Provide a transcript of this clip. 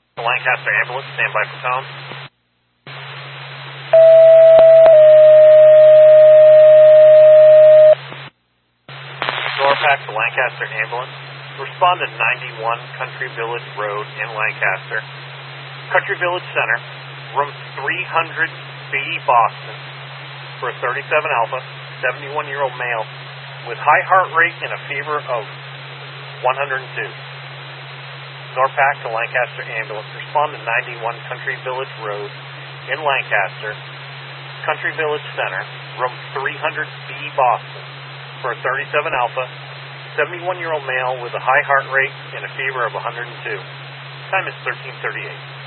The Lancaster ambulance, stand by for tone. Norpac to Lancaster ambulance. Respond to 91 Country Village Road in Lancaster. Country Village Center, room 300B, Boston, for a 37 Alpha, 71-year-old male with high heart rate and a fever of 102. Norpac to Lancaster ambulance. Respond to 91 Country Village Road in Lancaster. Country Village Center, room 300B, Boston, for a 37 Alpha, 71-year-old male with a high heart rate and a fever of 102. Time is 13:38.